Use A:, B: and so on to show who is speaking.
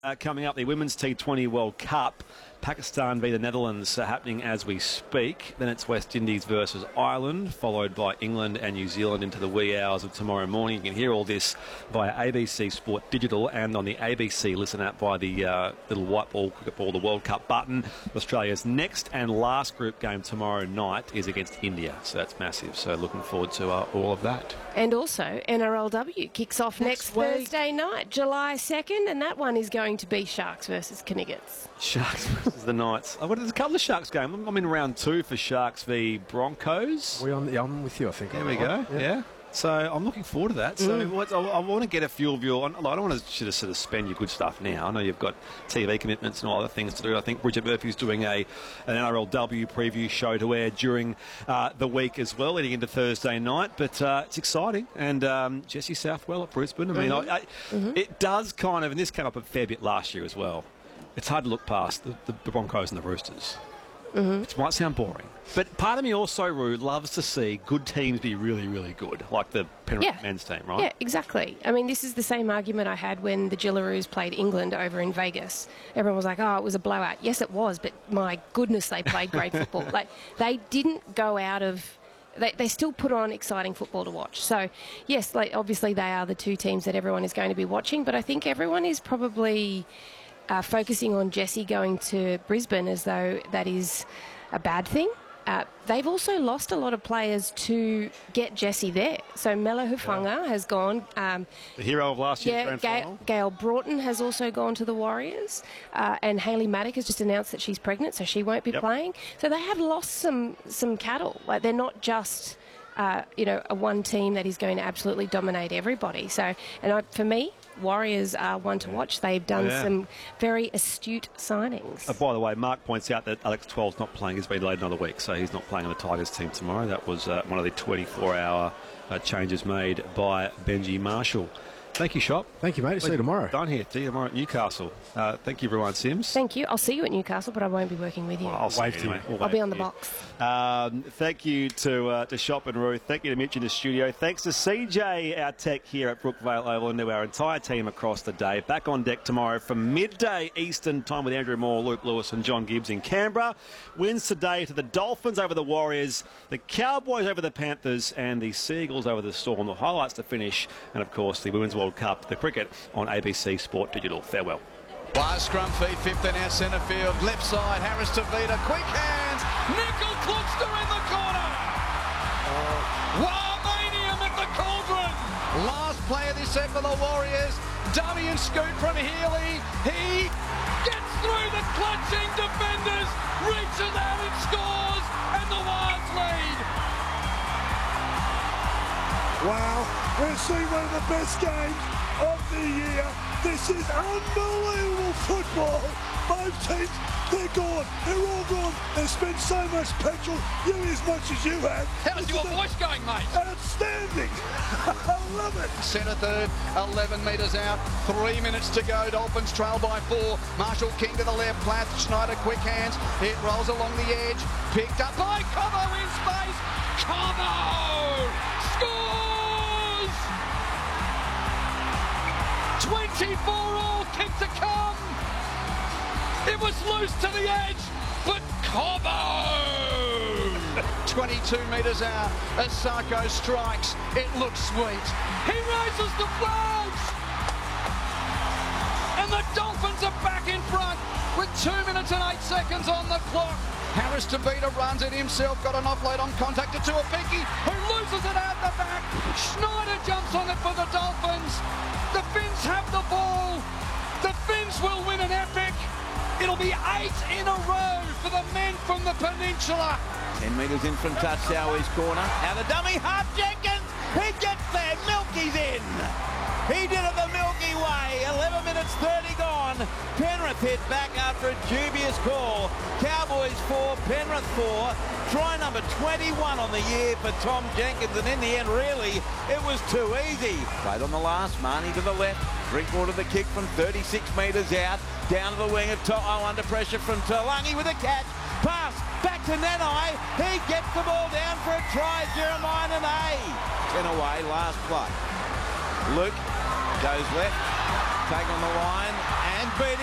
A: Coming up, the Women's T20 World Cup. Pakistan v the Netherlands happening as we speak. Then it's West Indies versus Ireland, followed by England and New Zealand into the wee hours of tomorrow morning. You can hear all this via ABC Sport Digital and on the ABC Listen app by the little white ball, cricket ball, the World Cup button. Australia's next and last group game tomorrow night is against India, so that's massive. So looking forward to all of that.
B: And also, NRLW kicks off next Thursday night, July 2nd, and that one is going to be Sharks versus Kniggets.
A: Sharks versus the Knights. There's a couple of Sharks games. I'm in round 2 for Sharks v Broncos.
C: I'm with you, I think.
A: There we go, yeah. So I'm looking forward to that. So I want to get a feel of your... I don't want to sort of spend your good stuff now. I know you've got TV commitments and all other things to do. I think Bridget Murphy's doing an NRLW preview show to air during the week as well, leading into Thursday night. But it's exciting. And Jessie Southwell at Brisbane. I mean, it does kind of... And this came up a fair bit last year as well. It's hard to look past the Broncos and the Roosters. It might sound boring. But part of me also, Roo, loves to see good teams be really, really good, like the Penrith men's team, right?
B: Yeah, exactly. I mean, this is the same argument I had when the Gillaroos played England over in Vegas. Everyone was like, oh, it was a blowout. Yes, it was, but my goodness, they played great football. Like, they didn't go out of... They still put on exciting football to watch. So, yes, like obviously they are the two teams that everyone is going to be watching, but I think everyone is probably... focusing on Jessie going to Brisbane as though that is a bad thing. They've also lost a lot of players to get Jessie there. So Mela Hufanga has gone.
A: The hero of last year's grand final.
B: Gail Broughton has also gone to the Warriors. And Hayley Maddock has just announced that she's pregnant, so she won't be playing. So they have lost some cattle. Like, they're not just... a one team that is going to absolutely dominate everybody. So, for me, Warriors are one to watch. They've done some very astute signings.
A: By the way, Mark points out that Alex Twell's not playing. He's been delayed another week, so he's not playing on the Tigers team tomorrow. That was one of the 24-hour changes made by Benji Marshall. Thank you, Shop.
C: Thank you, mate. See you tomorrow.
A: Done here. See you tomorrow at Newcastle. Thank you, everyone. Sims.
B: Thank you. I'll see you at Newcastle, but I won't be working with you.
A: Well, I'll wave to you.
B: I'll be on the box.
A: Thank you to Shop and Ruth. Thank you to Mitch in the studio. Thanks to CJ, our tech here at Brookvale Oval, and to our entire team across the day. Back on deck tomorrow from midday Eastern time with Andrew Moore, Luke Lewis and John Gibbs in Canberra. Wins today to the Dolphins over the Warriors, the Cowboys over the Panthers, and the Seagulls over the Storm. The highlights to finish, and of course the Women's World Cup, the cricket on ABC Sport Digital. Farewell.
D: Wise scrum feed, 15 out centre field, left side, Harris to Vida, quick hands, Nickel Klukster in the corner. Warmanium at the Cauldron. Last play of this set for the Warriors, dummy and scoot from Healy. He gets through the clutching defenders, reaches out and scores, and the Warriors lead.
E: Wow, we're seeing one of the best games of the year. This is unbelievable football. Both teams, they're gone. They're all gone. They've spent so much petrol, you as much as you have.
D: How's your voice going, mate?
E: Outstanding. I love it.
D: Centre third, 11 metres out, 3 minutes to go. Dolphins trail by 4. Marshall King to the left, Plath, Schneider, quick hands. It rolls along the edge, picked up by Cobo in space. Cobo scores! 24 all, kick to come. It was loose to the edge, but Cobo! 22 metres out, Asako strikes. It looks sweet. He raises the flags! And the Dolphins are back in front with 2 minutes and 8 seconds on the clock. Harris to Vida runs it himself, got an offload on contact to Tuapiki, who loses it out the back. Schneider jumps on it for the Dolphins. The Finns have the ball. The Finns will win an epic. It'll be 8 in a row for the men from the peninsula.
F: 10 metres in from Tatsawi's corner. Now the dummy, Hart Jenkins. He gets there. Milky's in. He did it the Milky Way. 11 minutes 30 gone. Penrith hit back after a dubious call. Cowboys 4, Penrith 4. Try number 21 on the year for Tom Jenkins, and in the end, really, it was too easy. Played on the last, Marnie to the left. Drinkwater the kick from 36 metres out. Down to the wing of To'o under pressure from Talangi with a catch. Pass back to Nanai. He gets the ball down for a try. Jeremiah Nanai. 10 away, last play. Luke goes left, take on the line, and beat